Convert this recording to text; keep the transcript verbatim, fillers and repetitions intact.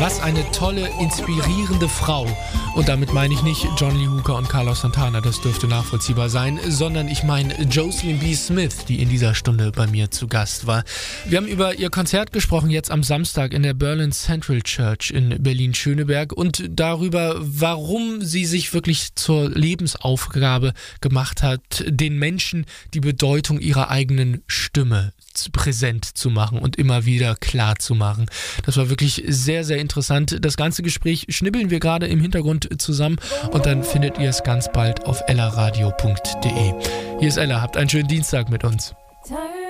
Was eine tolle, inspirierende Frau. Und damit meine ich nicht John Lee Hooker und Carlos Santana, das dürfte nachvollziehbar sein, sondern ich meine Jocelyn B. Smith, die in dieser Stunde bei mir zu Gast war. Wir haben über ihr Konzert gesprochen, jetzt am Samstag in der Berlin Central Church in Berlin-Schöneberg und darüber, warum sie sich wirklich zur Lebensaufgabe gemacht hat, den Menschen die Bedeutung ihrer eigenen Stimme präsent zu machen und immer wieder klar zu machen. Das war wirklich sehr, sehr interessant. Das ganze Gespräch schnibbeln wir gerade im Hintergrund zusammen und dann findet ihr es ganz bald auf ella radio punkt de. Hier ist Ella, habt einen schönen Dienstag mit uns.